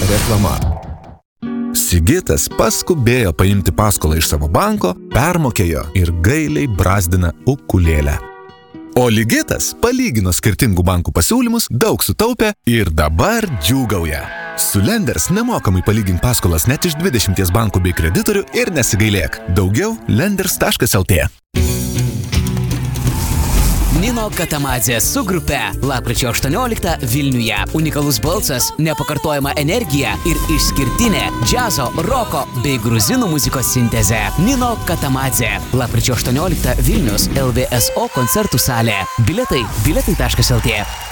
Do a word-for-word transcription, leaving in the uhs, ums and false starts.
Reklama. Sigitas paskubėjo paimti paskolą iš savo banko, permokėjo ir gailiai brazdina ukulėlę. O Ligitas palygino skirtingų bankų pasiūlymus, daug sutaupė ir dabar džiūgauja. Su Lenders nemokamai palygink paskolas net iš dvidešimties bankų bei kreditorių ir nesigailėk. Daugiau lenders taškas lt. Nino Katamadzė su grupe lapkričio aštuonioliktą Vilniuje. Unikalus balsas, nepakartojama energija ir išskirtinė džiazo, roko bei gruzinų muzikos sintezė. Nino Katamadzė. Lapkričio aštuonioliktą Vilnius L V S O koncertų salė. Biletai biletai taškas lt.